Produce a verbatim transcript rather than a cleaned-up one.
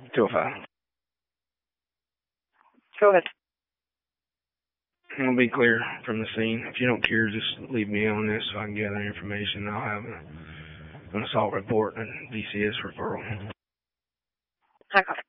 two oh five. Go ahead. I'll be clear from the scene. If you don't care, just leave me on this so I can gather information. I'll have a, an assault report and V C S referral. I got it.